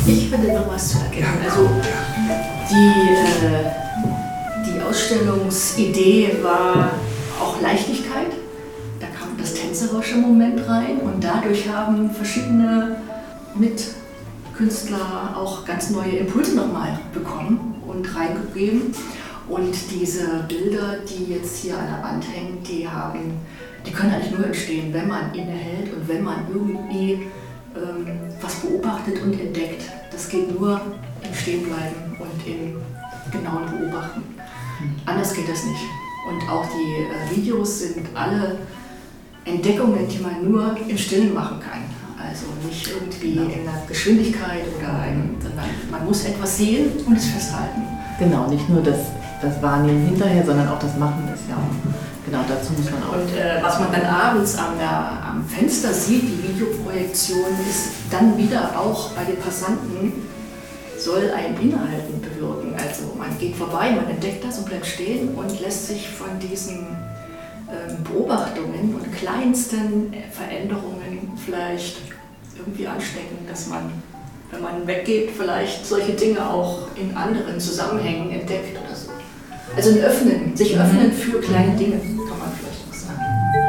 Ich finde noch was zu erkennen. Also die Ausstellungsidee war auch Leichtigkeit. Da kam das tänzerische Moment rein und dadurch haben verschiedene Mitkünstler auch ganz neue Impulse nochmal bekommen und reingegeben. Und diese Bilder, die jetzt hier an der Wand hängen, die können eigentlich nur entstehen, wenn man innehält und wenn man irgendwie was beobachtet und entdeckt. Das geht nur im Stehenbleiben und im genauen Beobachten. Anders geht das nicht. Und auch die Videos sind alle Entdeckungen, die man nur im Stillen machen kann. Also nicht irgendwie in einer Geschwindigkeit sondern man muss etwas sehen und es festhalten. Genau, nicht nur das Wahrnehmen hinterher, sondern auch das Machen ist ja auch. Genau, dazu muss man auch. Und was man dann abends am Fenster sieht, die Videoprojektion, ist dann wieder auch bei den Passanten, soll ein Innehalten bewirken. Also man geht vorbei, man entdeckt das und bleibt stehen und lässt sich von diesen Beobachtungen und kleinsten Veränderungen vielleicht irgendwie anstecken, dass man, wenn man weggeht, vielleicht solche Dinge auch in anderen Zusammenhängen entdeckt oder so. Also sich öffnen für kleine Dinge.